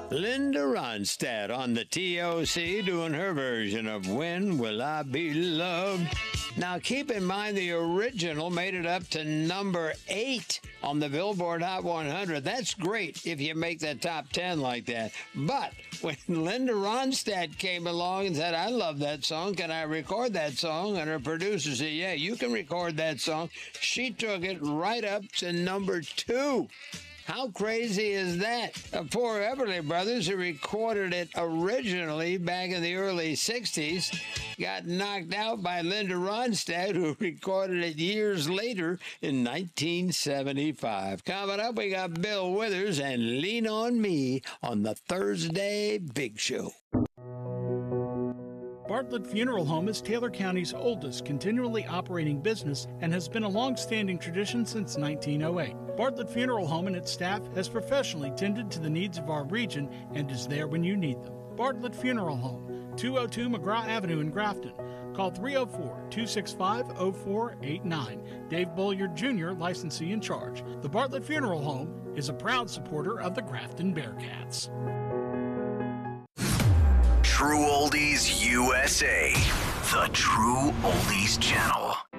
Linda Ronstadt on the TOC doing her version of When Will I Be Loved? Now, keep in mind the original made it up to number 8 on the Billboard Hot 100. That's great if you make the top 10 like that. But when Linda Ronstadt came along and said, I love that song, can I record that song? And her producer said, yeah, you can record that song. She took it right up to number 2. How crazy is that? The poor Everly Brothers, who recorded it originally back in the early 60s, got knocked out by Linda Ronstadt, who recorded it years later in 1975. Coming up, we got Bill Withers and Lean on Me on the Thursday Big Show. Bartlett Funeral Home is Taylor County's oldest continually operating business and has been a long-standing tradition since 1908. Bartlett Funeral Home and its staff has professionally tended to the needs of our region and is there when you need them. Bartlett Funeral Home, 202 McGraw Avenue in Grafton. Call 304-265-0489. Dave Bulliard Jr., licensee in charge. The Bartlett Funeral Home is a proud supporter of the Grafton Bearcats. True Oldies USA, the True Oldies Channel.